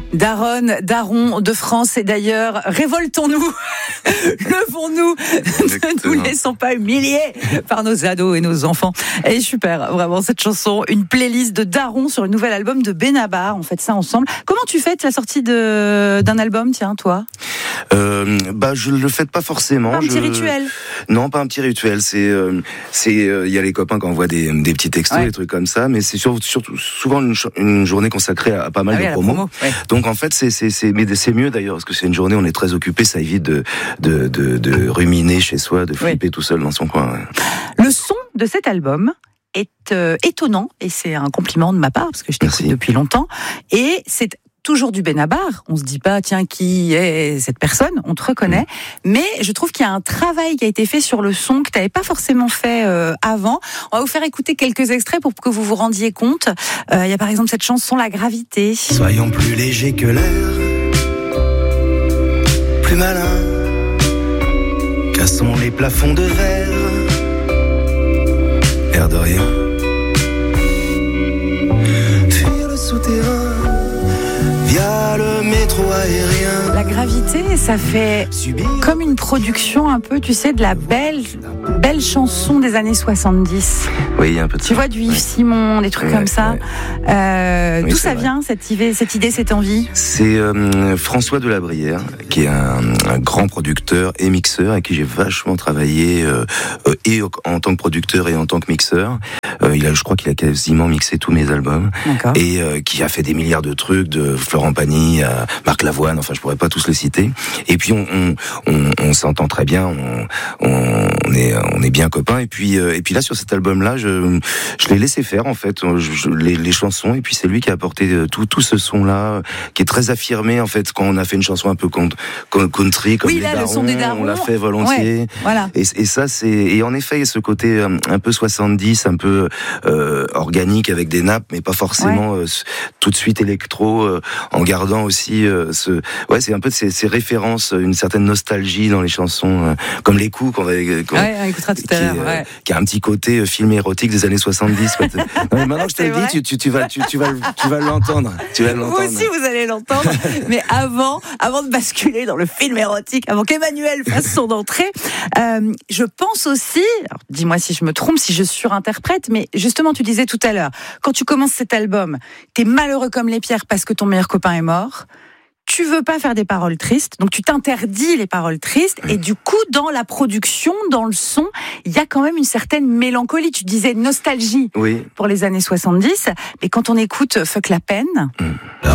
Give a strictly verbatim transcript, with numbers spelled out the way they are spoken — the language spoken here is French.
Daronne, daron de France et d'ailleurs, révoltons-nous, levons-nous, ne nous laissons pas humilier par nos ados et nos enfants. Elle est super, vraiment, cette chanson, une playlist de darons sur le nouvel album de Benabar. On fait ça ensemble. Comment tu fêtes la sortie de, d'un album, tiens, toi? Euh, bah, je le fête pas forcément. Pas un je... petit rituel? Non, pas un petit rituel. C'est, euh, c'est, il euh, y a les copains qui envoient des, des petits textos, ouais. des trucs comme ça, mais c'est surtout, surtout souvent une, une journée consacrée à, à pas mal ah oui, de promos. Promo, ouais. Donc en fait, c'est, c'est, c'est, mais c'est mieux d'ailleurs parce que c'est une journée où on est très occupé, ça évite de, de, de, de ruminer chez soi, de flipper oui. tout seul dans son coin. Ouais. Le son de cet album est euh, étonnant et c'est un compliment de ma part parce que je t'écoute Merci. depuis longtemps et c'est toujours du Benabar. On se dit pas, tiens, qui est cette personne? On te reconnaît. Mmh. Mais je trouve qu'il y a un travail qui a été fait sur le son que tu n'avais pas forcément fait euh, avant. On va vous faire écouter quelques extraits pour que vous vous rendiez compte. Il euh, y a par exemple cette chanson, La Gravité. Soyons plus légers que l'air, plus malins, cassons les plafonds de verre, air de rien, fuir le souterrain, via le métro aérien. La Gravité, ça fait comme une production un peu, tu sais, de la belle, belle chanson des années soixante-dix. Oui, un peu de Tu ça. vois, du Yves Simon, des trucs ouais, comme ça. Ouais. Euh, oui, d'où ça vrai. vient, cette idée, cette idée, cette envie? C'est euh, François Delabrière, qui est un, un grand producteur et mixeur, avec qui j'ai vachement travaillé, euh, euh, et en tant que producteur et en tant que mixeur. Euh, il a, je crois qu'il a quasiment mixé tous mes albums. D'accord. Et euh, qui a fait des milliards de trucs, de Florent Pagny à Marc Lavoine, enfin je pourrais pas tous les citer. Et puis on, on, on, on s'entend très bien, on, on est, on est bien copains. Et puis, euh, et puis là sur cet album-là, je, je l'ai laissé faire en fait, je, je, les, les chansons. Et puis c'est lui qui a apporté tout, tout ce son-là, qui est très affirmé en fait. Quand on a fait une chanson un peu country, comme oui, les là, darons, le son des darons, on l'a fait volontiers. Ouais, voilà. Et, et ça c'est, et en effet, il y a ce côté un peu soixante-dix, un peu euh, organique avec des nappes, mais pas forcément ouais. euh, tout de suite électro, euh, en gardant aussi euh, ce, ouais, c'est un peu ces, ces références, une certaine nostalgie dans les chansons, euh, comme les coups qu'on va, qu'on, ouais, on écoutera tout à l'heure, qui, ouais. euh, qui a un petit côté euh, film érotique des années soixante-dix. non, mais maintenant que je te le dis, tu, tu, tu vas, tu, tu vas, tu vas l'entendre. Tu vas l'entendre. Vous aussi, vous allez l'entendre. Mais avant, avant de basculer dans le film érotique, avant qu'Emmanuel fasse son entrée, euh, je pense aussi, alors, dis-moi si je me trompe, si je surinterprète, mais justement, tu disais tout à l'heure, quand tu commences cet album, t'es malheureux comme les pierres parce que ton meilleur copain est mort. Tu veux pas faire des paroles tristes, donc tu t'interdis les paroles tristes, et du coup, dans la production, dans le son, il y a quand même une certaine mélancolie. Tu disais nostalgie oui. pour les années soixante-dix, mais quand on écoute Fuck la peine... La